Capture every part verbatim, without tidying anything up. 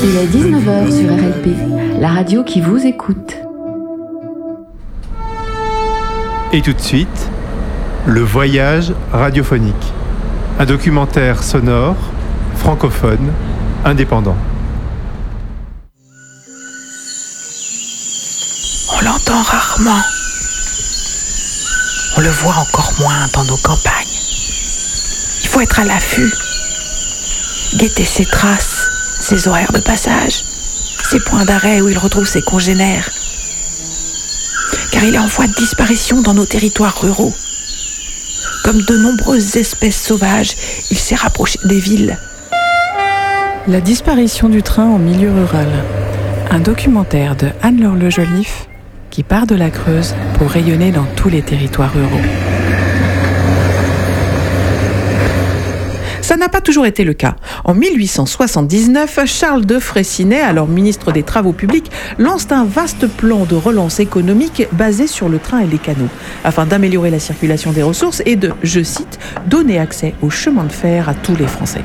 Il est dix-neuf heures sur R L P, la radio qui vous écoute. Et tout de suite, le voyage radiophonique. Un documentaire sonore, francophone, indépendant. On l'entend rarement. On le voit encore moins dans nos campagnes. Il faut être à l'affût, guetter ses traces, ses horaires de passage, ses points d'arrêt où il retrouve ses congénères. Car il est en voie de disparition dans nos territoires ruraux. Comme de nombreuses espèces sauvages, il s'est rapproché des villes. La disparition du train en milieu rural. Un documentaire de Anne-Laure Le Joliffe qui part de la Creuse pour rayonner dans tous les territoires ruraux. Ça n'a pas toujours été le cas. En mille huit cent soixante-dix-neuf, Charles de Freycinet, alors ministre des Travaux publics, lance un vaste plan de relance économique basé sur le train et les canaux, afin d'améliorer la circulation des ressources et de, je cite, donner accès au chemin de fer à tous les Français.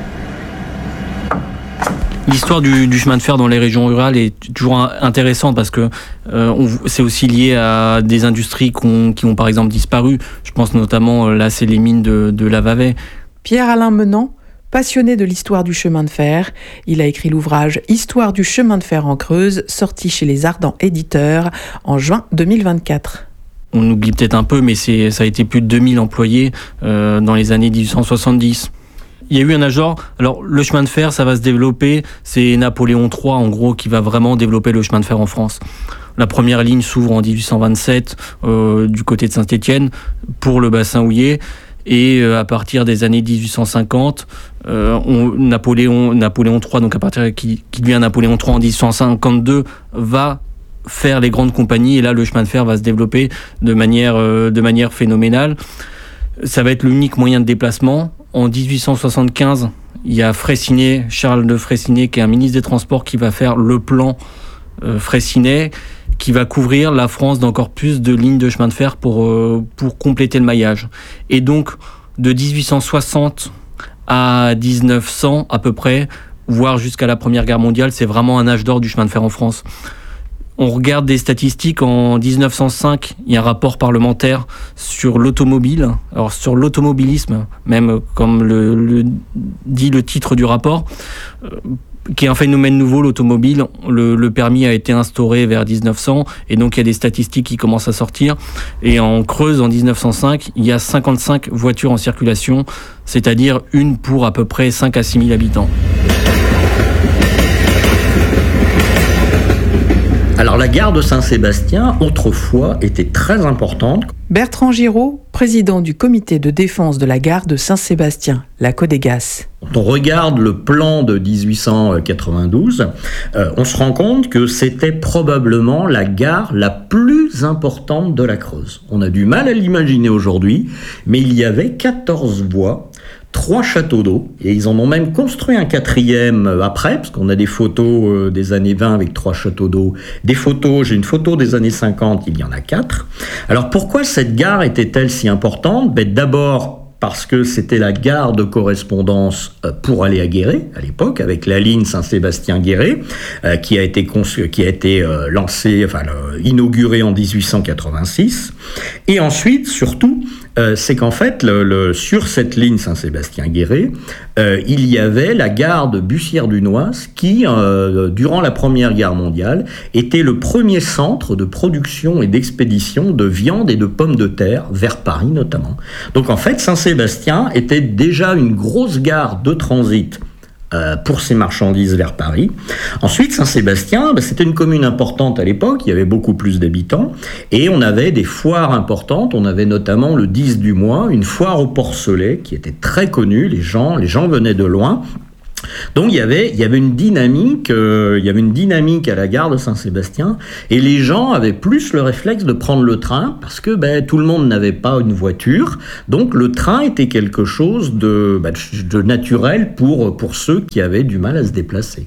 L'histoire du, du chemin de fer dans les régions rurales est toujours intéressante parce que euh, on, c'est aussi lié à des industries qui ont, qui ont par exemple disparu. Je pense notamment, là, c'est les mines de, de Lavaveix. Pierre-Alain Menant, passionné de l'histoire du chemin de fer, il a écrit l'ouvrage « Histoire du chemin de fer en Creuse », sorti chez les Ardents Éditeurs en juin deux mille vingt-quatre. On oublie peut-être un peu, mais c'est, ça a été plus de deux mille employés euh, dans les années dix-huit cent soixante-dix. Il y a eu un âge d'or. Alors, le chemin de fer, ça va se développer. C'est Napoléon trois, en gros, qui va vraiment développer le chemin de fer en France. La première ligne s'ouvre en dix-huit cent vingt-sept euh, du côté de Saint-Étienne pour le bassin houiller. Et euh, à partir des années dix-huit cent cinquante, euh, on, Napoléon, Napoléon trois, donc à partir qui, qui devient Napoléon trois en dix-huit cent cinquante-deux, va faire les grandes compagnies. Et là, le chemin de fer va se développer de manière, euh, de manière phénoménale. Ça va être l'unique moyen de déplacement. En dix-huit cent soixante-quinze, il y a Freycinet, Charles de Freycinet, qui est un ministre des Transports, qui va faire le plan euh, Freycinet, qui va couvrir la France d'encore plus de lignes de chemin de fer pour, euh, pour compléter le maillage. Et donc, de dix-huit cent soixante à dix-neuf cents à peu près, voire jusqu'à la Première Guerre mondiale, c'est vraiment un âge d'or du chemin de fer en France. On regarde des statistiques, en dix-neuf cent cinq, il y a un rapport parlementaire sur l'automobile, alors sur l'automobilisme, même comme le, le dit le titre du rapport, euh, qui est un phénomène nouveau, l'automobile. Le, le permis a été instauré vers dix-neuf cents, et donc il y a des statistiques qui commencent à sortir. Et en Creuse, en dix-neuf cent cinq, il y a cinquante-cinq voitures en circulation, c'est-à-dire une pour à peu près cinq à six mille habitants. Alors la gare de Saint-Sébastien, autrefois, était très importante. Bertrand Giraud, président du comité de défense de la gare de Saint-Sébastien, la Codégas. Quand on regarde le plan de dix-huit cent quatre-vingt-douze, euh, on se rend compte que c'était probablement la gare la plus importante de la Creuse. On a du mal à l'imaginer aujourd'hui, mais il y avait quatorze voies, trois châteaux d'eau, et ils en ont même construit un quatrième après, parce qu'on a des photos des années vingt avec trois châteaux d'eau. Des photos, j'ai une photo des années cinquante, il y en a quatre. Alors pourquoi cette gare était-elle si importante ? Ben, d'abord, parce que c'était la gare de correspondance pour aller à Guéret, à l'époque, avec la ligne Saint-Sébastien-Guéret, euh, qui a été, conçu, qui a été euh, lancée, enfin, euh, inaugurée en dix-huit cent quatre-vingt-six. Et ensuite, surtout, euh, c'est qu'en fait, le, le, sur cette ligne Saint-Sébastien-Guéret, euh, il y avait la gare de Bussière-du-Noise, qui, euh, durant la Première Guerre mondiale, était le premier centre de production et d'expédition de viande et de pommes de terre, vers Paris notamment. Donc en fait, Saint-Sébastien Sébastien était déjà une grosse gare de transit euh, pour ses marchandises vers Paris. Ensuite, Saint-Sébastien, bah, c'était une commune importante à l'époque, il y avait beaucoup plus d'habitants, et on avait des foires importantes. On avait notamment le dix du mois, une foire au porcelet qui était très connue, les gens, les gens venaient de loin. Donc il y avait, il y avait une dynamique, euh, il y avait une dynamique à la gare de Saint-Sébastien, et les gens avaient plus le réflexe de prendre le train parce que ben, tout le monde n'avait pas une voiture, donc le train était quelque chose de, ben, de naturel pour, pour ceux qui avaient du mal à se déplacer.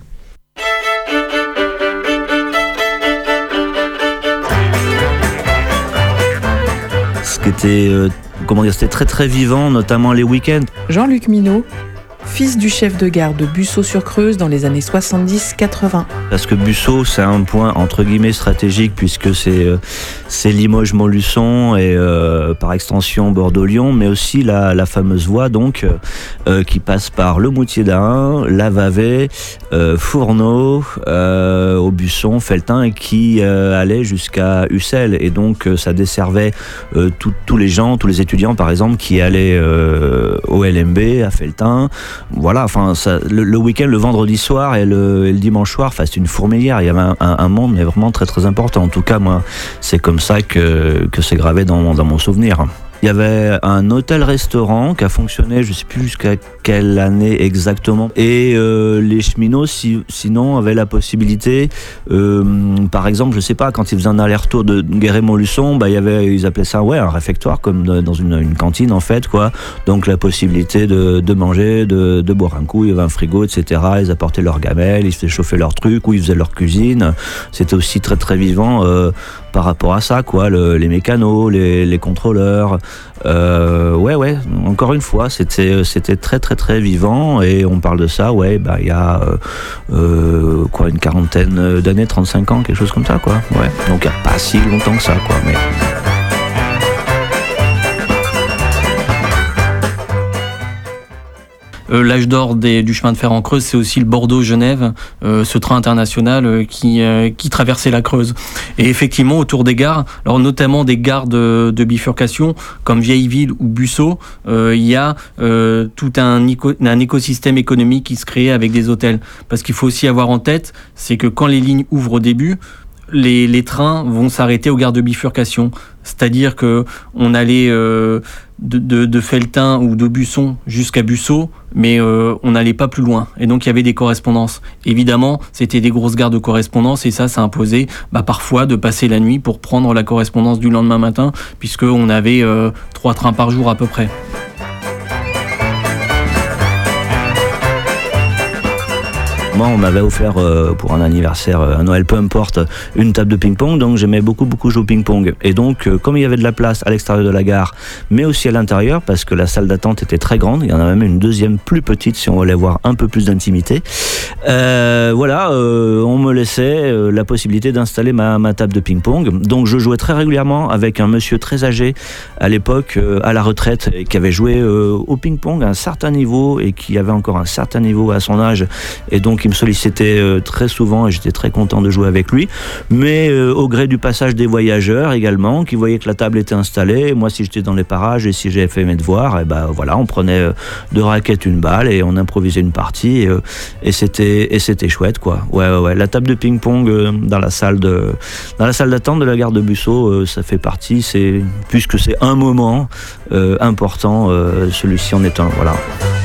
Ce qui était, euh, comment dire, c'était très très vivant, notamment les week-ends. Jean-Luc Minot, fils du chef de gare de Busseau-sur-Creuse dans les années soixante-dix quatre-vingts. Parce que Busseau, c'est un point entre guillemets stratégique puisque c'est, euh, c'est Limoges-Montluçon et euh, par extension Bordeaux-Lyon, mais aussi la, la fameuse voie donc euh, qui passe par le Moutier d'Ain, la Vavée, euh, Fourneau, euh, Aubusson, Felletin et qui euh, allait jusqu'à Ussel. Et donc euh, ça desservait euh, tous les gens, tous les étudiants par exemple qui allaient euh, au L M B, à Felletin. Voilà, enfin ça, le, le week-end, le vendredi soir et le, et le dimanche soir, enfin c'est une fourmilière. Il y avait un, un, un monde mais vraiment très très important. En tout cas, moi, c'est comme ça que, que c'est gravé dans, dans mon souvenir. Il y avait un hôtel-restaurant qui a fonctionné, je ne sais plus jusqu'à quelle année exactement. Et euh, les cheminots, si, sinon, avaient la possibilité, euh, par exemple, je ne sais pas, quand ils faisaient un aller-retour de Guéret-Montluçon, bah, il y avait, ils appelaient ça ouais, un réfectoire, comme dans une, une cantine en fait, quoi. Donc la possibilité de, de manger, de, de boire un coup, il y avait un frigo, et cetera. Ils apportaient leurs gamelles, ils faisaient chauffer leurs trucs, ou ils faisaient leur cuisine. C'était aussi très très vivant euh, par rapport à ça, quoi. Le, les mécanos, les, les contrôleurs. Euh, ouais, ouais, encore une fois, c'était, c'était très, très, très vivant et on parle de ça, ouais, bah, il y a euh, euh, quoi, une quarantaine d'années, trente-cinq ans, quelque chose comme ça, quoi. Ouais, donc il n'y a pas si longtemps que ça, quoi, mais. Euh, l'âge d'or des, du chemin de fer en Creuse, c'est aussi le Bordeaux-Genève, euh, ce train international euh, qui, euh, qui traversait la Creuse. Et effectivement, autour des gares, alors notamment des gares de, de bifurcation, comme Vieilleville ou Busseau, euh, il y a euh, tout un, éco, un écosystème économique qui se crée avec des hôtels. Parce qu'il faut aussi avoir en tête, c'est que quand les lignes ouvrent au début, les, les trains vont s'arrêter aux gares de bifurcation. C'est-à-dire que on allait euh, de, de, de Felletin ou d'Aubusson jusqu'à Busseau, mais euh, on n'allait pas plus loin. Et donc il y avait des correspondances. Évidemment, c'était des grosses gares de correspondance et ça, ça imposait bah, parfois de passer la nuit pour prendre la correspondance du lendemain matin, puisqu'on avait euh, trois trains par jour à peu près. Moi, on m'avait offert euh, pour un anniversaire, euh, un Noël, peu importe, une table de ping-pong, donc j'aimais beaucoup, beaucoup jouer au ping-pong. Et donc, euh, comme il y avait de la place à l'extérieur de la gare, mais aussi à l'intérieur, parce que la salle d'attente était très grande, il y en avait même une deuxième plus petite si on voulait voir un peu plus d'intimité. Euh, voilà, euh, on me laissait euh, la possibilité d'installer ma, ma table de ping-pong. Donc, je jouais très régulièrement avec un monsieur très âgé à l'époque, euh, à la retraite, et qui avait joué euh, au ping-pong à un certain niveau et qui avait encore un certain niveau à son âge. Et donc, il me sollicitait euh, très souvent et j'étais très content de jouer avec lui, mais euh, au gré du passage des voyageurs également, qui voyaient que la table était installée. Moi, si j'étais dans les parages et si j'avais fait mes devoirs, et ben voilà, on prenait euh, deux raquettes, une balle et on improvisait une partie et, euh, et c'était et c'était chouette, quoi. Ouais, ouais, ouais. La table de ping-pong euh, dans la salle de dans la salle d'attente de la gare de Busseau, euh, ça fait partie. C'est puisque c'est un moment euh, important, euh, celui-ci en est un. Voilà.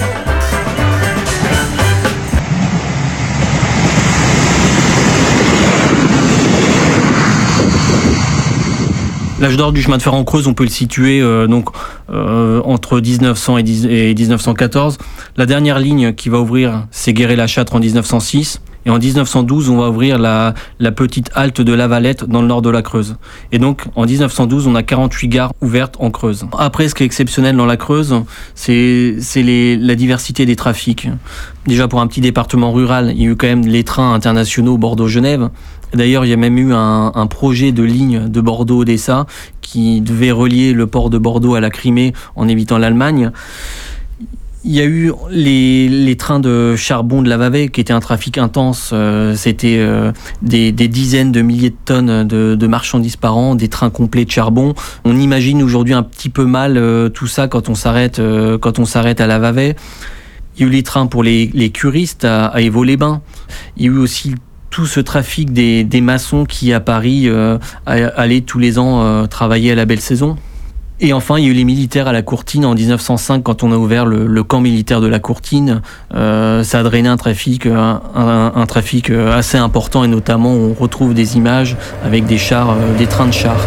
L'âge d'or du chemin de fer en Creuse, on peut le situer euh, donc euh, entre dix-neuf cents et, dix, et dix-neuf cent quatorze. La dernière ligne qui va ouvrir, c'est Guéret-la-Châtre en dix-neuf cent six. Et en dix-neuf cent douze, on va ouvrir la, la petite halte de La Valette dans le nord de la Creuse. Et donc, en dix-neuf cent douze, on a quarante-huit gares ouvertes en Creuse. Après, ce qui est exceptionnel dans la Creuse, c'est, c'est les, la diversité des trafics. Déjà, pour un petit département rural, il y a eu quand même les trains internationaux Bordeaux-Genève. D'ailleurs, il y a même eu un, un projet de ligne de Bordeaux-Odessa qui devait relier le port de Bordeaux à la Crimée en évitant l'Allemagne. Il y a eu les, les trains de charbon de la Vavée qui étaient un trafic intense. Euh, c'était euh, des, des dizaines de milliers de tonnes de, de marchandises par an, des trains complets de charbon. On imagine aujourd'hui un petit peu mal euh, tout ça quand on s'arrête, euh, quand on s'arrête à la Vavée. Il y a eu les trains pour les, les curistes à, à Évaux-les-Bains. Il y a eu aussi tout ce trafic des, des maçons qui, à Paris, euh, allaient tous les ans euh, travailler à la belle saison. Et enfin, il y a eu les militaires à la Courtine en dix-neuf cent cinq, quand on a ouvert le, le camp militaire de la Courtine. Euh, ça a drainé un trafic, un, un, un trafic assez important, et notamment on retrouve des images avec des chars, euh, des trains de chars.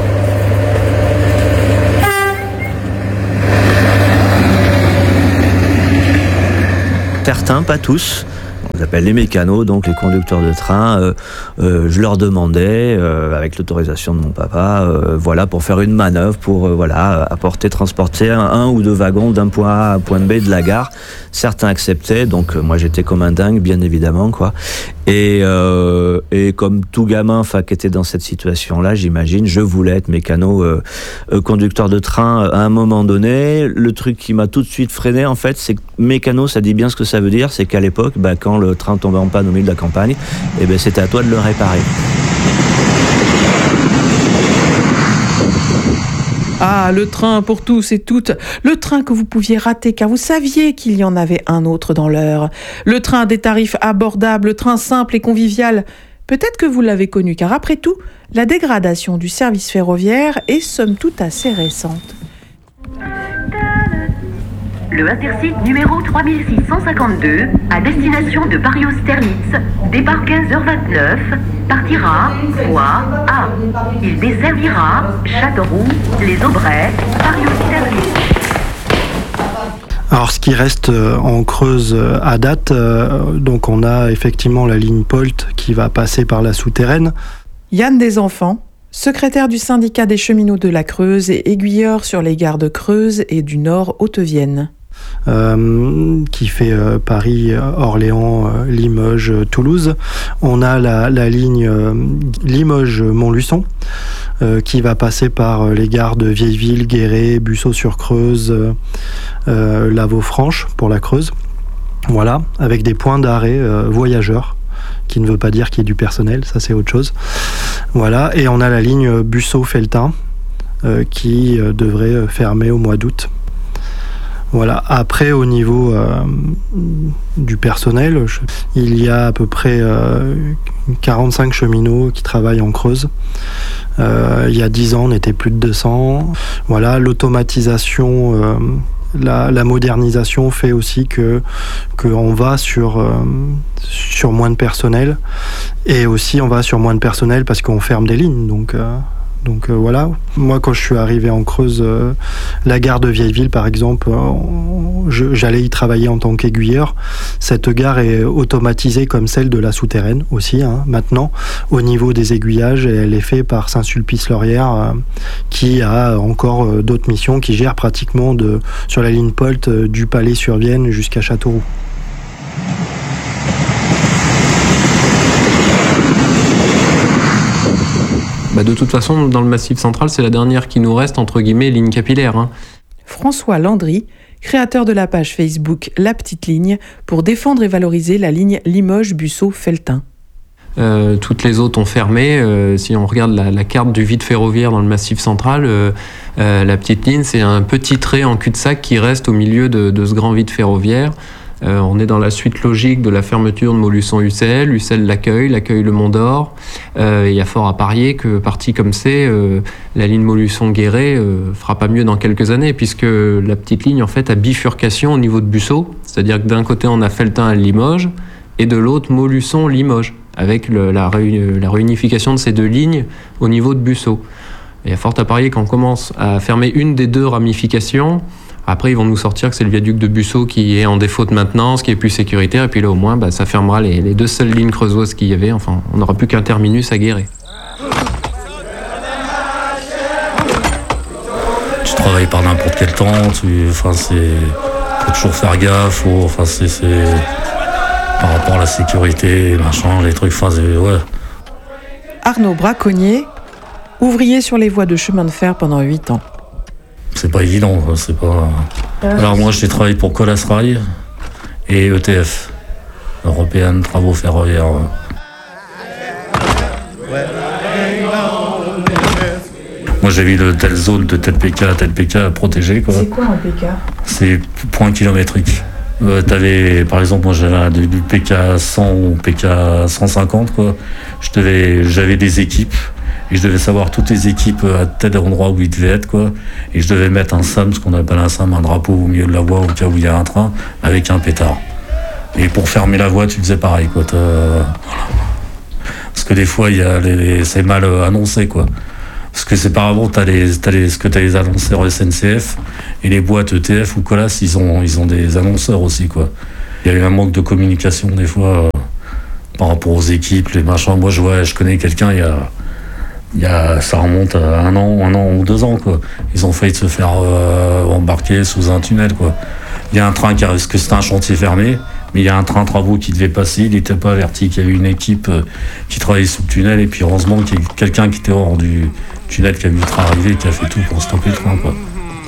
Certains, pas tous. On appelle les mécanos, donc les conducteurs de train. Euh, euh, je leur demandais, euh, avec l'autorisation de mon papa, euh, voilà, pour faire une manœuvre, pour euh, voilà, apporter, transporter un, un ou deux wagons d'un point A à un point B de la gare. Certains acceptaient, donc euh, moi j'étais comme un dingue, bien évidemment, quoi. Et, euh, et comme tout gamin, enfin, qui était dans cette situation-là, j'imagine, je voulais être mécano, euh, euh, conducteur de train à un moment donné. Le truc qui m'a tout de suite freiné, en fait, c'est que mécano, ça dit bien ce que ça veut dire, c'est qu'à l'époque, bah, quand le train tombait en panne au milieu de la campagne, eh ben, c'était à toi de le réparer. Ah, le train pour tous et toutes, le train que vous pouviez rater car vous saviez qu'il y en avait un autre dans l'heure. Le train des tarifs abordables, le train simple et convivial. Peut-être que vous l'avez connu car après tout, la dégradation du service ferroviaire est somme toute assez récente. Le Intercity numéro trois mille six cent cinquante-deux, à destination de Paris-Austerlitz, départ quinze heures vingt-neuf, partira voie A. Il desservira Châteauroux, Les Aubrais, Paris-Austerlitz. Alors ce qui reste en Creuse à date, euh, donc on a effectivement la ligne Polt qui va passer par la souterraine. Yann Desenfants, secrétaire du syndicat des cheminots de la Creuse et aiguilleur sur les gares de Creuse et du Nord Haute-Vienne. Euh, qui fait euh, Paris, Orléans, euh, Limoges, euh, Toulouse. On a la, la ligne euh, Limoges-Montluçon euh, qui va passer par euh, les gares de Vieilleville, Guéret, Busseau-sur-Creuse, euh, euh, La Vaufranche pour la Creuse. Voilà, avec des points d'arrêt euh, voyageurs, qui ne veut pas dire qu'il y ait du personnel, ça c'est autre chose. Voilà, et on a la ligne Busseau-Felletin euh, qui euh, devrait fermer au mois d'août. Voilà. Après, au niveau euh, du personnel, je, il y a à peu près euh, quarante-cinq cheminots qui travaillent en Creuse. Euh, il y a dix ans, on était plus de deux cents. Voilà, l'automatisation, euh, la, la modernisation fait aussi que qu'on va sur euh, sur moins de personnel, et aussi on va sur moins de personnel parce qu'on ferme des lignes. Donc euh, Donc euh, voilà, moi quand je suis arrivé en Creuse, euh, la gare de Vieilleville par exemple, euh, je, j'allais y travailler en tant qu'aiguilleur. Cette gare est automatisée comme celle de la souterraine aussi, hein, maintenant, au niveau des aiguillages, et elle est faite par Saint-Sulpice-Laurière, euh, qui a encore euh, d'autres missions, qui gère pratiquement de, sur la ligne Polt euh, du Palais-sur-Vienne jusqu'à Châteauroux. Bah de toute façon, dans le Massif central, c'est la dernière qui nous reste, entre guillemets, ligne capillaire. Hein. François Landry, créateur de la page Facebook La Petite Ligne, pour défendre et valoriser la ligne Limoges-Busseau-Felletin. Euh, toutes les autres ont fermé. Euh, si on regarde la, la carte du vide ferroviaire dans le Massif central, euh, euh, la Petite Ligne, c'est un petit trait en cul-de-sac qui reste au milieu de, de ce grand vide ferroviaire. Euh, on est dans la suite logique de la fermeture de Montluçon-U C L. U C L l'accueille, l'accueille le Mont d'Or. Euh, il y a fort à parier que, parti comme c'est, euh, la ligne Montluçon-Guéret euh, fera pas mieux dans quelques années, puisque la Petite Ligne en fait a bifurcation au niveau de Busseau. C'est-à-dire que d'un côté on a Felletin à Limoges, et de l'autre Montluçon-Limoges, avec le, la, réuni- la réunification de ces deux lignes au niveau de Busseau. Il y a fort à parier qu'on commence à fermer une des deux ramifications. Après, ils vont nous sortir que c'est le viaduc de Busseau qui est en défaut de maintenance, qui est plus sécuritaire, et puis là, au moins, bah, ça fermera les, les deux seules lignes creusoises qu'il y avait. Enfin, on n'aura plus qu'un terminus à Guéret. Tu travailles par n'importe quel temps, tu, enfin, c'est, faut toujours faire gaffe, faut, enfin, c'est, c'est, par rapport à la sécurité, machin, les trucs, enfin, c'est, ouais. Arnaud Braconnier, ouvrier sur les voies de chemin de fer pendant huit ans. C'est pas évident, c'est pas... Alors moi j'ai travaillé pour Colas Rail et E T F, European Travaux Ferroviaires. Moi j'ai vu de telle zone, de tel P K à tel P K à protéger, quoi. C'est quoi un P K ? C'est point kilométrique. Euh, t'avais, par exemple, moi j'avais du P K cent ou P K cent cinquante, quoi. Je devais, j'avais des équipes. Et je devais savoir toutes les équipes à tel endroit où ils devaient être, quoi. Et je devais mettre un S A M, ce qu'on appelle un S A M, un drapeau au milieu de la voie au cas où il y a un train, avec un pétard. Et pour fermer la voie, tu faisais pareil, quoi. Voilà. Parce que des fois, il y a les, les, c'est mal annoncé, quoi. Parce que c'est par avant, t'as les, t'as les, ce que t'as les annonceurs S N C F et les boîtes E T F ou Colas, ils ont, ils ont des annonceurs aussi, quoi. Il y a eu un manque de communication des fois euh, par rapport aux équipes, les machins. Moi, je vois, je connais quelqu'un, il y a, il y a, ça remonte à un an, un an ou deux ans, quoi. Ils ont failli se faire euh, embarquer sous un tunnel, quoi. Il y a un train qui, parce que c'était un chantier fermé, mais il y a un train travaux qui devait passer, il n'était pas averti qu'il y avait une équipe euh, qui travaillait sous le tunnel, et puis heureusement qu'il y a quelqu'un qui était hors du tunnel qui a vu le train arriver, qui a fait tout pour stopper le train, quoi.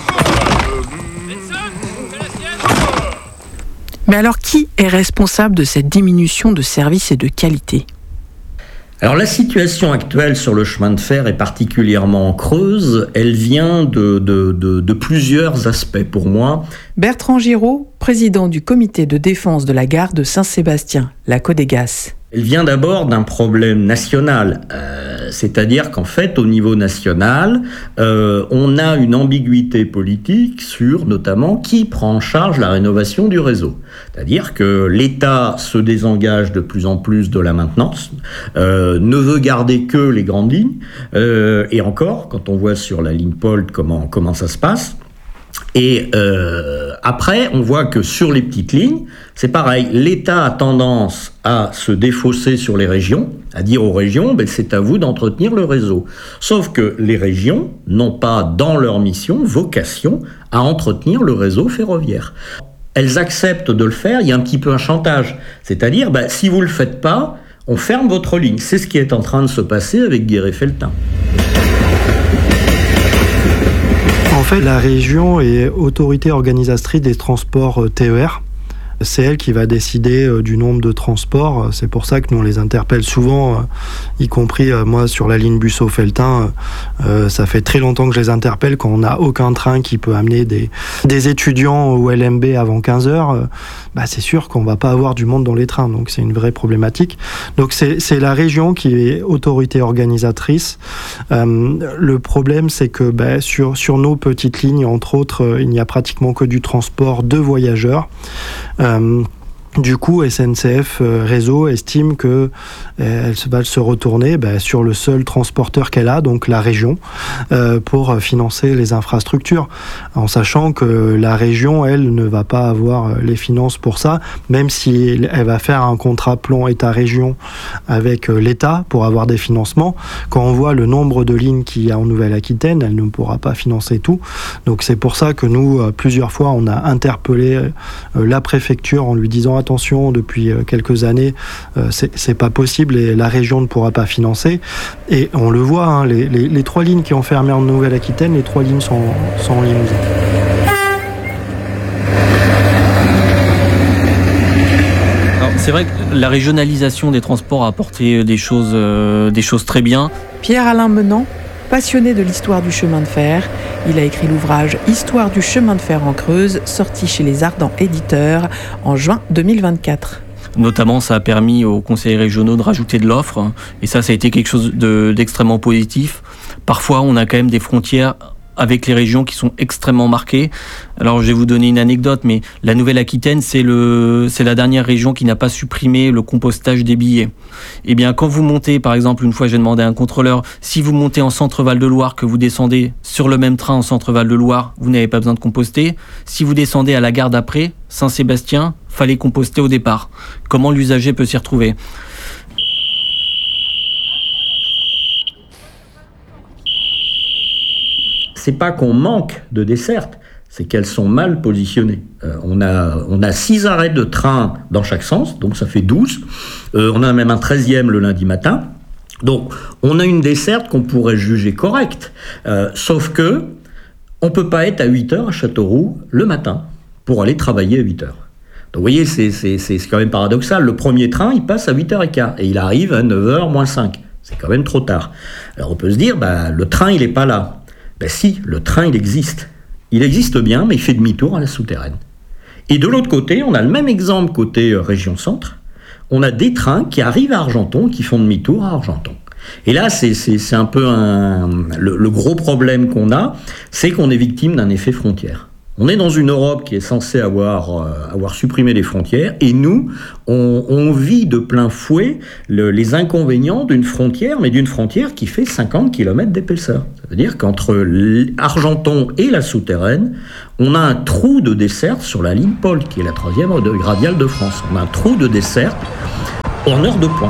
Mais alors, qui est responsable de cette diminution de services et de qualité ? Alors la situation actuelle sur le chemin de fer est particulièrement creuse. Elle vient de, de, de, de plusieurs aspects pour moi. Bertrand Giraud, président du comité de défense de la gare de Saint-Sébastien, la Codégas. Elle vient d'abord d'un problème national, euh, c'est-à-dire qu'en fait, au niveau national, euh, on a une ambiguïté politique sur notamment qui prend en charge la rénovation du réseau. C'est-à-dire que l'État se désengage de plus en plus de la maintenance, euh, ne veut garder que les grandes lignes, euh, et encore, quand on voit sur la ligne Polt comment, comment ça se passe. Et euh, après, on voit que sur les petites lignes, c'est pareil. L'État a tendance à se défausser sur les régions, à dire aux régions, ben, c'est à vous d'entretenir le réseau. Sauf que les régions n'ont pas dans leur mission, vocation, à entretenir le réseau ferroviaire. Elles acceptent de le faire, il y a un petit peu un chantage. C'est-à-dire, ben, si vous ne le faites pas, on ferme votre ligne. C'est ce qui est en train de se passer avec Guéret-Felletin. En fait, la région est autorité organisatrice des transports T E R. C'est elle qui va décider du nombre de transports. C'est pour ça que nous on les interpelle souvent, y compris moi sur la ligne Busseau-Felletin. Euh, ça fait très longtemps que je les interpelle quand on n'a aucun train qui peut amener des, des étudiants au L M B avant quinze heures. Bah c'est sûr qu'on va pas avoir du monde dans les trains, donc c'est une vraie problématique. Donc c'est, c'est la région qui est autorité organisatrice. Euh, le problème c'est que bah, sur, sur nos petites lignes, entre autres, il n'y a pratiquement que du transport de voyageurs. Euh, Du coup, S N C F euh, Réseau estime que euh, elle va se retourner bah, sur le seul transporteur qu'elle a, donc la région, euh, pour financer les infrastructures, en sachant que la région, elle, ne va pas avoir les finances pour ça, même si elle va faire un contrat plan État-région avec euh, l'État pour avoir des financements. Quand on voit le nombre de lignes qu'il y a en Nouvelle-Aquitaine, elle ne pourra pas financer tout. Donc c'est pour ça que nous, euh, plusieurs fois, on a interpellé euh, la préfecture en lui disant attention, depuis quelques années, euh, c'est, c'est pas possible et la région ne pourra pas financer. Et on le voit, hein, les, les, les trois lignes qui ont fermé en Nouvelle-Aquitaine, les trois lignes sont, sont en Limousin. Alors, c'est vrai que la régionalisation des transports a apporté des choses, euh, des choses très bien. Pierre-Alain Menant, passionné de l'histoire du chemin de fer, il a écrit l'ouvrage « Histoire du chemin de fer en Creuse », sorti chez les Ardents Éditeurs en juin deux mille vingt-quatre. Notamment, ça a permis aux conseillers régionaux de rajouter de l'offre, et ça, ça a été quelque chose de, d'extrêmement positif. Parfois, on a quand même des frontières avec les régions qui sont extrêmement marquées. Alors, je vais vous donner une anecdote, mais la Nouvelle-Aquitaine, c'est le, c'est la dernière région qui n'a pas supprimé le compostage des billets. Eh bien, quand vous montez, par exemple, une fois, j'ai demandé à un contrôleur, si vous montez en Centre-Val de Loire, que vous descendez sur le même train en Centre-Val de Loire, vous n'avez pas besoin de composter. Si vous descendez à la gare d'après, Saint-Sébastien, fallait composter au départ. Comment l'usager peut s'y retrouver ? C'est pas qu'on manque de dessertes, c'est qu'elles sont mal positionnées. Euh, on a, on a six arrêts de train dans chaque sens, donc ça fait douze. Euh, on a même un treizième le lundi matin. Donc, on a une desserte qu'on pourrait juger correcte. Euh, sauf que, on peut pas être à huit heures à Châteauroux le matin pour aller travailler à huit heures. Donc, vous voyez, c'est, c'est, c'est quand même paradoxal. Le premier train, il passe à huit heures quinze et il arrive à neuf heures moins cinq. C'est quand même trop tard. Alors, on peut se dire, bah, le train, il est pas là. Ben si, le train, il existe. Il existe bien, mais il fait demi-tour à la souterraine. Et de l'autre côté, on a le même exemple côté euh, région centre. On a des trains qui arrivent à Argenton, qui font demi-tour à Argenton. Et là, c'est, c'est, c'est un peu un... Le, le gros problème qu'on a, c'est qu'on est victime d'un effet frontière. On est dans une Europe qui est censée avoir, euh, avoir supprimé les frontières, et nous, on, on vit de plein fouet le, les inconvénients d'une frontière, mais d'une frontière qui fait cinquante kilomètres d'épaisseur. Ça veut dire qu'entre Argenton et la souterraine, on a un trou de desserte sur la ligne Pôle, qui est la troisième radiale de France. On a un trou de desserte en heure de pointe.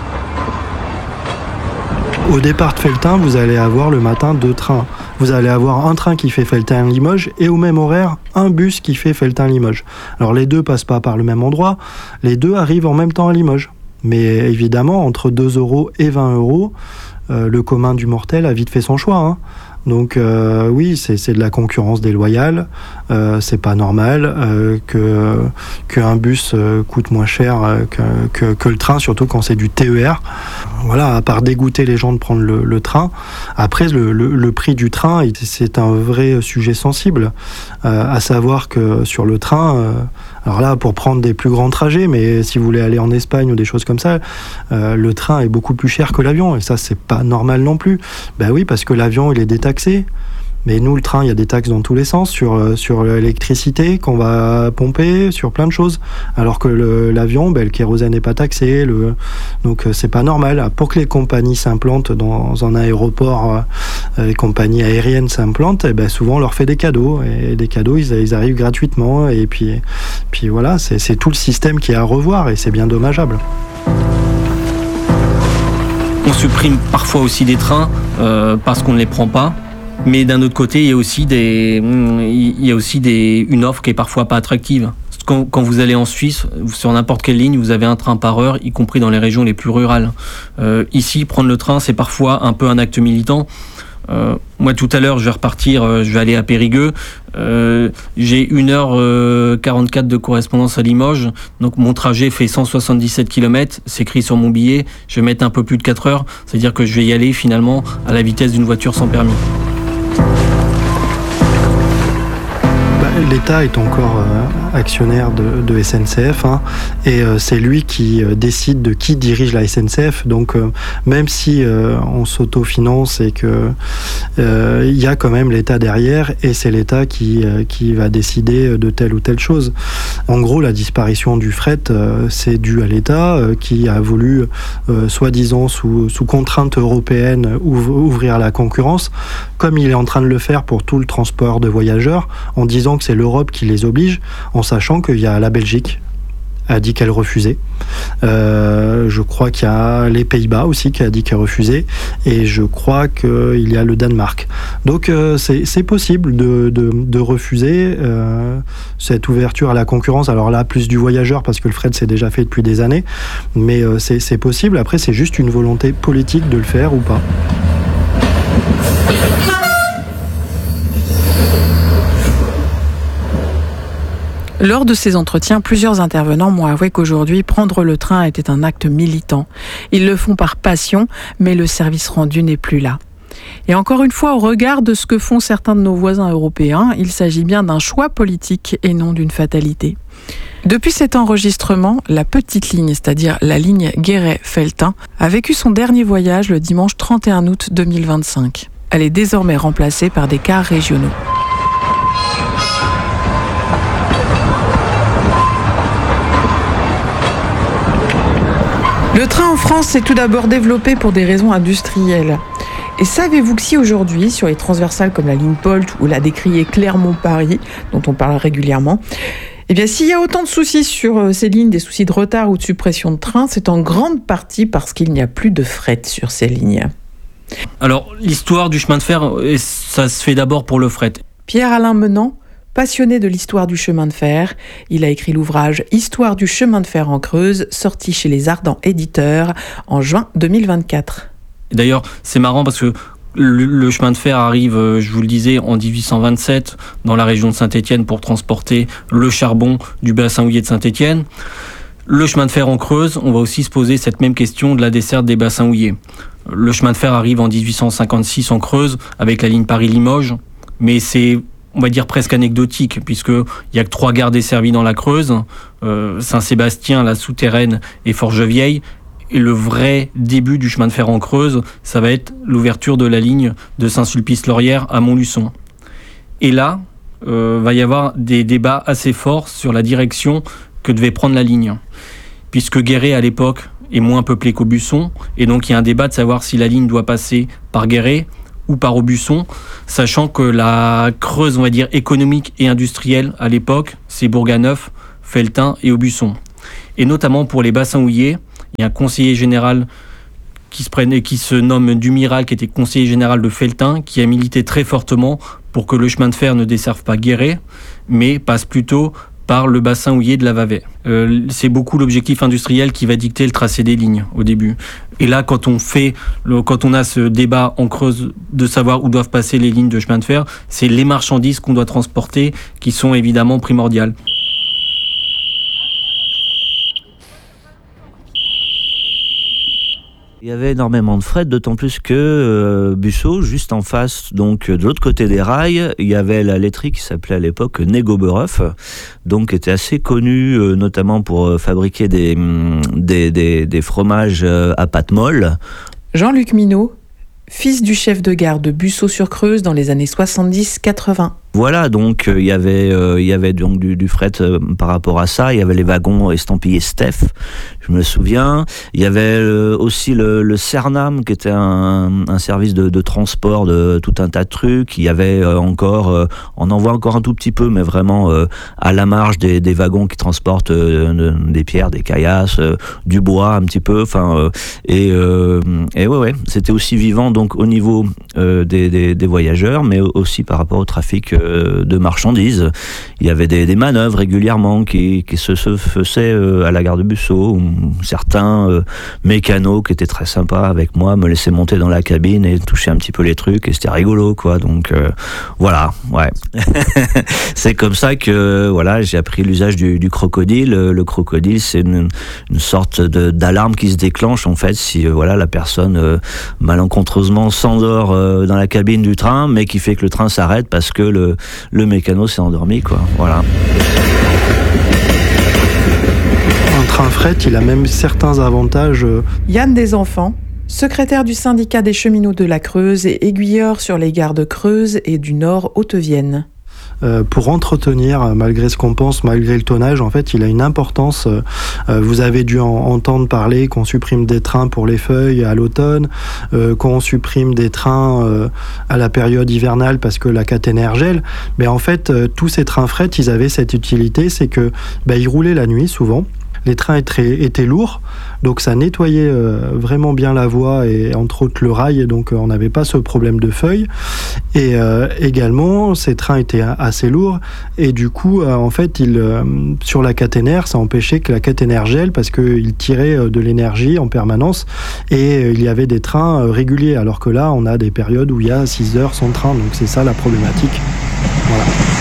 Au départ de Felletin, vous allez avoir le matin deux trains. Vous allez avoir un train qui fait Felletin-Limoges et au même horaire, un bus qui fait Felletin-Limoges. Alors les deux passent pas par le même endroit, les deux arrivent en même temps à Limoges. Mais évidemment, entre deux euros et vingt euros, euh, le commun du mortel a vite fait son choix, hein. Donc euh, oui, c'est, c'est de la concurrence déloyale, euh, c'est pas normal euh, que qu'un bus euh, coûte moins cher euh, que, que, que le train, surtout quand c'est du T E R. Voilà, à part dégoûter les gens de prendre le, le train. Après, le, le, le prix du train, c'est un vrai sujet sensible, euh, à savoir que sur le train, euh, alors là, pour prendre des plus grands trajets, mais si vous voulez aller en Espagne ou des choses comme ça, euh, le train est beaucoup plus cher que l'avion, et ça, c'est pas normal non plus. Ben oui, parce que l'avion, il est détaxé. Mais nous, le train, il y a des taxes dans tous les sens, sur, sur l'électricité qu'on va pomper, sur plein de choses. Alors que le, l'avion, ben, le kérosène n'est pas taxé, le, donc c'est pas normal. Pour que les compagnies s'implantent dans un aéroport, euh, les compagnies aériennes s'implantent, et ben, souvent on leur fait des cadeaux. Et des cadeaux, ils, ils arrivent gratuitement. Et puis, puis voilà, c'est, c'est tout le système qui est à revoir, et c'est bien dommageable. On supprime parfois aussi des trains euh, parce qu'on ne les prend pas. Mais d'un autre côté, il y a aussi, des, il y a aussi des, une offre qui est parfois pas attractive. Quand, quand vous allez en Suisse, sur n'importe quelle ligne, vous avez un train par heure, y compris dans les régions les plus rurales. Euh, ici, prendre le train, c'est parfois un peu un acte militant. Euh, moi, tout à l'heure, je vais repartir, euh, je vais aller à Périgueux. Euh, j'ai une heure quarante-quatre de correspondance à Limoges. Donc, mon trajet fait cent soixante-dix-sept kilomètres. C'est écrit sur mon billet. Je vais mettre un peu plus de quatre heures. C'est-à-dire que je vais y aller, finalement, à la vitesse d'une voiture sans permis. L'État est encore euh, actionnaire de, de S N C F, hein, et euh, c'est lui qui euh, décide de qui dirige la S N C F. Donc euh, même si euh, on s'autofinance et que euh, il y a quand même l'État derrière, et c'est l'État qui euh, qui va décider de telle ou telle chose. En gros, la disparition du fret, euh, c'est dû à l'État euh, qui a voulu, euh, soi-disant sous sous contrainte européenne, ouvrir la concurrence, comme il est en train de le faire pour tout le transport de voyageurs, en disant que c'est l'Europe qui les oblige, en sachant qu'il y a la Belgique a dit qu'elle refusait. Euh, je crois qu'il y a les Pays-Bas aussi qui a dit qu'elle refusait, et je crois qu'il y a le Danemark. Donc euh, c'est, c'est possible de, de, de refuser euh, cette ouverture à la concurrence. Alors là, plus du voyageur, parce que le fret c'est déjà fait depuis des années, mais euh, c'est, c'est possible. Après, c'est juste une volonté politique de le faire ou pas. Lors de ces entretiens, plusieurs intervenants m'ont avoué qu'aujourd'hui, prendre le train était un acte militant. Ils le font par passion, mais le service rendu n'est plus là. Et encore une fois, au regard de ce que font certains de nos voisins européens, il s'agit bien d'un choix politique et non d'une fatalité. Depuis cet enregistrement, la petite ligne, c'est-à-dire la ligne Guéret-Felletin, a vécu son dernier voyage le dimanche trente et un août deux mille vingt-cinq. Elle est désormais remplacée par des cars régionaux. Le train en France s'est tout d'abord développé pour des raisons industrielles. Et savez-vous que si aujourd'hui, sur les transversales comme la ligne Polt ou la décriée Clermont-Paris, dont on parle régulièrement, eh bien, s'il y a autant de soucis sur ces lignes, des soucis de retard ou de suppression de train, c'est en grande partie parce qu'il n'y a plus de fret sur ces lignes. Alors, l'histoire du chemin de fer, ça se fait d'abord pour le fret. Pierre-Alain Menant, passionné de l'histoire du chemin de fer, il a écrit l'ouvrage « Histoire du chemin de fer en Creuse », sorti chez les Ardents Éditeurs en juin deux mille vingt-quatre. D'ailleurs, c'est marrant parce que le, le chemin de fer arrive, je vous le disais, en dix-huit cent vingt-sept dans la région de Saint-Étienne pour transporter le charbon du bassin houiller de Saint-Étienne. Le chemin de fer en Creuse, on va aussi se poser cette même question de la desserte des bassins houillers. Le chemin de fer arrive en dix-huit cent cinquante-six en Creuse avec la ligne Paris-Limoges, mais c'est, on va dire, presque anecdotique, puisqu'il n'y a que trois gares desservies dans la Creuse, euh, Saint-Sébastien, la Souterraine et Forgevieille. Et le vrai début du chemin de fer en Creuse, ça va être l'ouverture de la ligne de Saint-Sulpice-Laurière à Montluçon. Et là, euh, va y avoir des débats assez forts sur la direction que devait prendre la ligne. Puisque Guéret, à l'époque, est moins peuplé qu'Aubusson, et donc il y a un débat de savoir si la ligne doit passer par Guéret ou par Aubusson, sachant que la Creuse, on va dire, économique et industrielle à l'époque, c'est Bourganeuf, Felletin et Aubusson. Et notamment pour les bassins houillers, il y a un conseiller général qui se, prenne, qui se nomme Dumiral, qui était conseiller général de Felletin, qui a milité très fortement pour que le chemin de fer ne desserve pas Guéret, mais passe plutôt par le bassin houiller de la Vavey. Euh, c'est beaucoup l'objectif industriel qui va dicter le tracé des lignes au début. Et là, quand on fait, le, quand on a ce débat en Creuse de savoir où doivent passer les lignes de chemin de fer, c'est les marchandises qu'on doit transporter qui sont évidemment primordiales. Il y avait énormément de fret, d'autant plus que euh, Busseau, juste en face, donc de l'autre côté des rails, il y avait la laiterie qui s'appelait à l'époque Négo-Beurreuf, donc qui était assez connue, euh, notamment pour euh, fabriquer des, des, des, des fromages euh, à pâte molle. Jean-Luc Minot, fils du chef de gare de Busseau-sur-Creuse dans les années soixante-dix quatre-vingts. Voilà, donc il euh, y avait, euh, y avait donc du, du fret euh, par rapport à ça. Il y avait les wagons estampillés Steph, je me souviens. Il y avait euh, aussi le, le Cernam, qui était un, un service de, de transport de tout un tas de trucs. Il y avait euh, encore, euh, on en voit encore un tout petit peu, mais vraiment euh, à la marge des, des wagons qui transportent euh, des pierres, des caillasses, euh, du bois un petit peu. Enfin, euh, et, euh, et ouais, ouais, c'était aussi vivant donc au niveau euh, des, des, des voyageurs, mais aussi par rapport au trafic euh, de marchandises. Il y avait des, des manœuvres régulièrement qui, qui se, se faisaient à la gare de Busseau, où certains euh, mécanos qui étaient très sympas avec moi me laissaient monter dans la cabine et toucher un petit peu les trucs, et c'était rigolo, quoi. Donc euh, voilà, ouais. C'est comme ça que voilà, j'ai appris l'usage du, du crocodile. Le crocodile, c'est une, une sorte de, d'alarme qui se déclenche en fait si euh, voilà, la personne euh, malencontreusement s'endort euh, dans la cabine du train, mais qui fait que le train s'arrête parce que le le mécano s'est endormi, quoi. Voilà. Un train fret, il a même certains avantages. Yann Desenfants, secrétaire du syndicat des cheminots de la Creuse et aiguilleur sur les gares de Creuse et du Nord Haute-Vienne. Euh, pour entretenir, malgré ce qu'on pense, malgré le tonnage, en fait, il a une importance. Euh, vous avez dû en, entendre parler qu'on supprime des trains pour les feuilles à l'automne, euh, qu'on supprime des trains euh, à la période hivernale parce que la caténaire gèle. Mais en fait, euh, tous ces trains fret, ils avaient cette utilité, c'est que bah, ils roulaient la nuit souvent. Les trains étaient, étaient lourds, donc ça nettoyait euh, vraiment bien la voie et entre autres le rail, donc euh, on n'avait pas ce problème de feuilles. Et euh, également, ces trains étaient assez lourds et du coup, euh, en fait, il, euh, sur la caténaire, ça empêchait que la caténaire gèle parce qu'il tirait euh, de l'énergie en permanence et euh, il y avait des trains euh, réguliers, alors que là, on a des périodes où il y a six heures sans train, donc c'est ça la problématique. Voilà.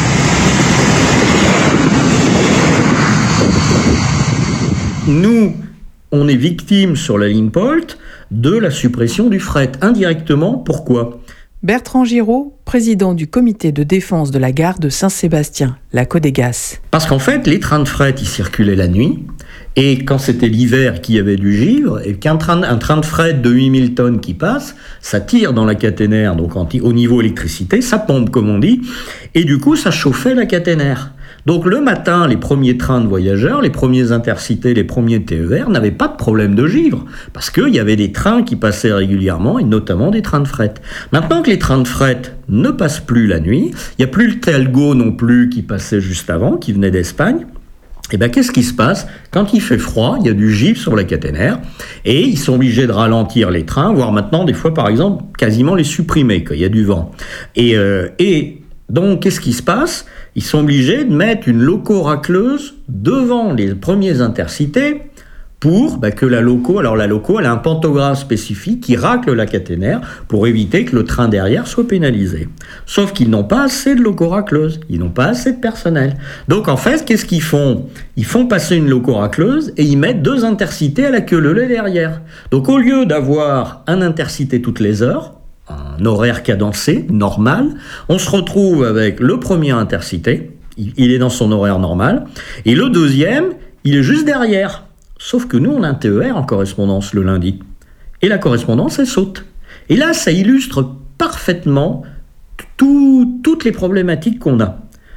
Nous, on est victime sur la ligne Polt de la suppression du fret. Indirectement, pourquoi ? Bertrand Giraud, président du comité de défense de la gare de Saint-Sébastien, la Codégas. Parce qu'en fait, les trains de fret, ils circulaient la nuit. Et quand c'était l'hiver qu'il y avait du givre, et qu'un train, un train de fret de huit mille tonnes qui passe, ça tire dans la caténaire, donc au niveau électricité, ça pompe comme on dit, et du coup ça chauffait la caténaire. Donc le matin, les premiers trains de voyageurs, les premiers intercités, les premiers T E R n'avaient pas de problème de givre, parce qu'il y avait des trains qui passaient régulièrement, et notamment des trains de fret. Maintenant que les trains de fret ne passent plus la nuit, il n'y a plus le Talgo non plus qui passait juste avant, qui venait d'Espagne. Et bien, qu'est-ce qui se passe ? Quand il fait froid, il y a du givre sur la caténaire, et ils sont obligés de ralentir les trains, voire maintenant, des fois, par exemple, quasiment les supprimer, quand il y a du vent. Et, euh, et donc, qu'est-ce qui se passe ? Ils sont obligés de mettre une loco racleuse devant les premiers intercités pour bah, que la loco, alors la loco, elle a un pantographe spécifique qui racle la caténaire pour éviter que le train derrière soit pénalisé. Sauf qu'ils n'ont pas assez de loco racleuse, ils n'ont pas assez de personnel. Donc en fait, qu'est-ce qu'ils font ? Ils font passer une loco racleuse et ils mettent deux intercités à la queue leu derrière. Donc au lieu d'avoir un intercité toutes les heures, un horaire cadencé, normal, on se retrouve avec le premier intercité, il est dans son horaire normal, et le deuxième, il est juste derrière. Sauf que nous, on a un T E R en correspondance le lundi. Et la correspondance, elle saute. Et là, ça illustre parfaitement tout, toutes les problématiques qu'on a.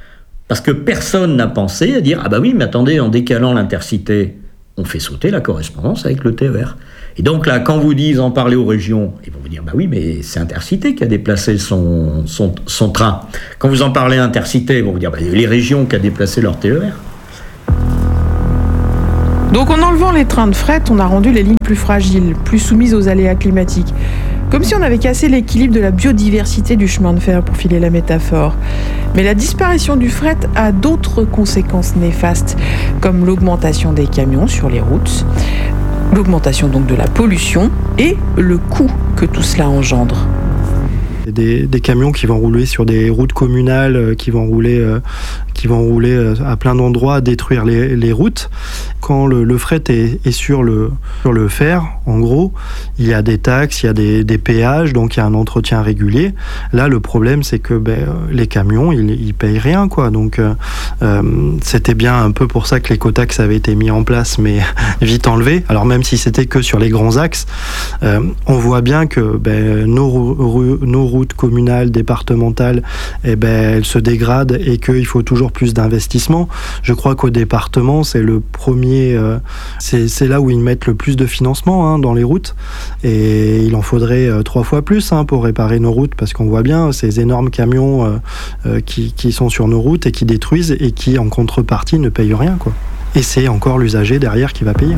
Parce que personne n'a pensé à dire « Ah bah oui, mais attendez, en décalant l'intercité, on fait sauter la correspondance avec le T E R. » Et donc là, quand vous dites en parler aux régions, ils vont vous dire « Bah oui, mais c'est Intercité qui a déplacé son, son, son train. » Quand vous en parlez à Intercité, ils vont vous dire bah, « Les régions qui ont déplacé leur T E R. » Donc en enlevant les trains de fret, on a rendu les lignes plus fragiles, plus soumises aux aléas climatiques. Comme si on avait cassé l'équilibre de la biodiversité du chemin de fer, pour filer la métaphore. Mais la disparition du fret a d'autres conséquences néfastes, comme l'augmentation des camions sur les routes, l'augmentation donc de la pollution et le coût que tout cela engendre. Des, des camions qui vont rouler sur des routes communales, euh, qui vont rouler, euh, qui vont rouler euh, à plein d'endroits, détruire les, les routes. Quand le, le fret est, est sur, le, sur le fer, en gros, il y a des taxes, il y a des, des péages, donc il y a un entretien régulier. Là, le problème, c'est que ben, les camions, ils, ils payent rien, quoi. Donc, euh, euh, c'était bien un peu pour ça que l'écotaxe avait été mis en place, mais vite enlevé. Alors même si c'était que sur les grands axes, euh, on voit bien que ben, nos, nos routes communales, départementales, eh ben, elles se dégradent et qu'il faut toujours plus d'investissement. Je crois qu'au département, c'est le premier, euh, c'est, c'est là où ils mettent le plus de financement hein, dans les routes. Et il en faudrait euh, trois fois plus hein, pour réparer nos routes, parce qu'on voit bien ces énormes camions euh, euh, qui, qui sont sur nos routes et qui détruisent et qui, en contrepartie, ne payent rien, quoi. Et c'est encore l'usager derrière qui va payer.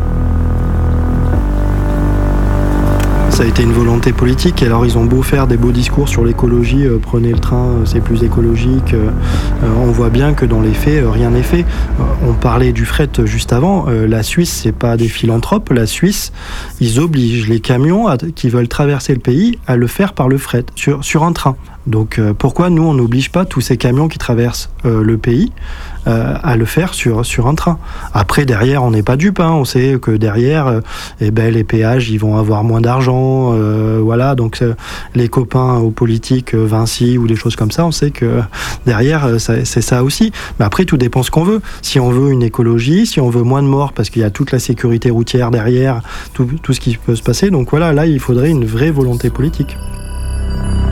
Ça a été une volonté politique, et alors ils ont beau faire des beaux discours sur l'écologie, euh, prenez le train, euh, c'est plus écologique, euh, euh, on voit bien que dans les faits, euh, rien n'est fait. Euh, on parlait du fret juste avant, euh, la Suisse, c'est pas des philanthropes, la Suisse, ils obligent les camions à, qui veulent traverser le pays à le faire par le fret, sur, sur un train. Donc euh, pourquoi nous on n'oblige pas tous ces camions qui traversent euh, le pays euh, à le faire sur, sur un train. Après derrière on n'est pas dupe, hein, on sait que derrière euh, eh ben, les péages ils vont avoir moins d'argent, euh, voilà, donc euh, les copains aux politiques, euh, Vinci ou des choses comme ça, on sait que derrière euh, ça, c'est ça aussi. Mais après tout dépend ce qu'on veut. Si on veut une écologie, si on veut moins de morts parce qu'il y a toute la sécurité routière derrière, tout, tout ce qui peut se passer, donc voilà, là il faudrait une vraie volonté politique.